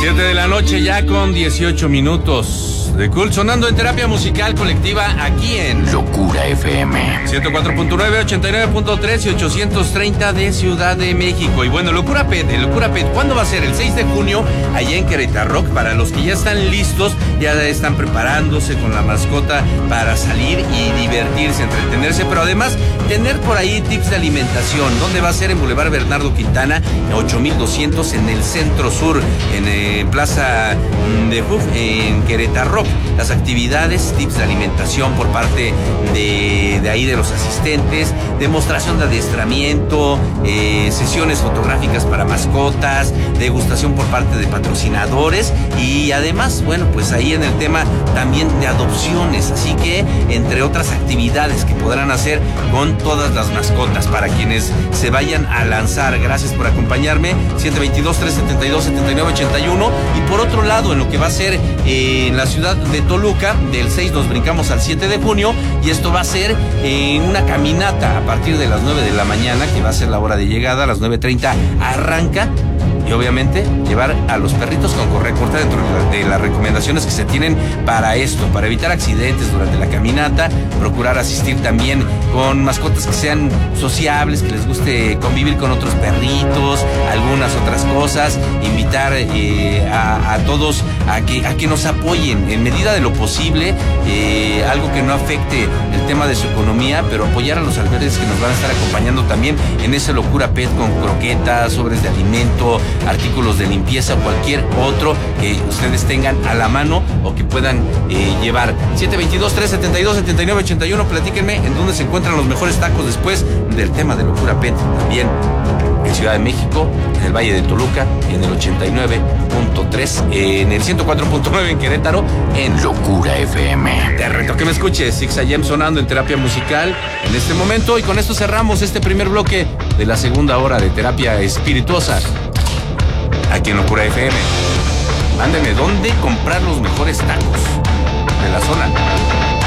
7 de la noche ya con 18 minutos. De Cool sonando en terapia musical colectiva aquí en Locura FM 104.9, 89.3 y 830 de Ciudad de México. Y bueno, Locura Pet, ¿cuándo va a ser? El 6 de junio allá en Querétaro Rock. Para los que ya están listos, ya están preparándose con la mascota para salir y divertirse, entretenerse, pero además tener por ahí tips de alimentación. ¿Dónde va a ser? En Boulevard Bernardo Quintana, 8200 en el centro sur, en Plaza de Huf, en Querétaro Rock. Las actividades, tips de alimentación por parte de ahí de los asistentes, demostración de adiestramiento, sesiones fotográficas para mascotas, degustación por parte de patrocinadores y además, bueno, pues ahí en el tema también de adopciones, así que entre otras actividades que podrán hacer con todas las mascotas para quienes se vayan a lanzar. Gracias por acompañarme, 722-372-7981. Y por otro lado, en lo que va a ser en la ciudad de Toluca, del 6 nos brincamos al 7 de junio y esto va a ser en una caminata a partir de las 9 de la mañana, que va a ser la hora de llegada, a las 9:30 arranca. Y obviamente llevar a los perritos con correa corta dentro de las recomendaciones que se tienen para esto, para evitar accidentes durante la caminata, procurar asistir también con mascotas que sean sociables, que les guste convivir con otros perritos, algunas otras cosas, invitar a todos a que nos apoyen en medida de lo posible, algo que no afecte el tema de su economía, pero apoyar a los albergues que nos van a estar acompañando también en ese Locura Pet con croquetas, sobres de alimento, artículos de limpieza o cualquier otro que ustedes tengan a la mano o que puedan llevar. 722-372-7981, platíquenme en dónde se encuentran los mejores tacos después del tema de Locura Pet, también en Ciudad de México, en el Valle de Toluca, en el 89.3, en el 104.9 en Querétaro, en Locura FM. Te reto que me escuches, Six AM sonando en terapia musical en este momento, y con esto cerramos este primer bloque de la segunda hora de terapia espirituosa aquí en Locura FM. Mándenme dónde comprar los mejores tacos de la zona.